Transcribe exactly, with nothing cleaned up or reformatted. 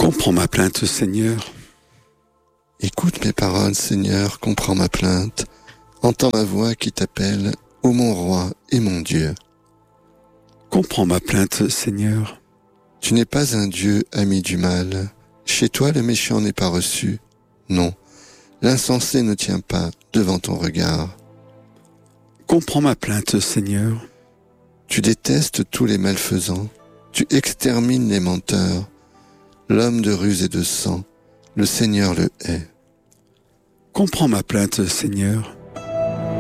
Comprends ma plainte, Seigneur. Écoute mes paroles, Seigneur, comprends ma plainte. Entends ma voix qui t'appelle, ô mon roi et mon Dieu. Comprends ma plainte, Seigneur. Tu n'es pas un Dieu ami du mal. Chez toi, le méchant n'est pas reçu. Non, l'insensé ne tient pas devant ton regard. Comprends ma plainte, Seigneur. Tu détestes tous les malfaisants. Tu extermines les menteurs. L'homme de ruse et de sang, le Seigneur le hait. Comprends ma plainte, Seigneur.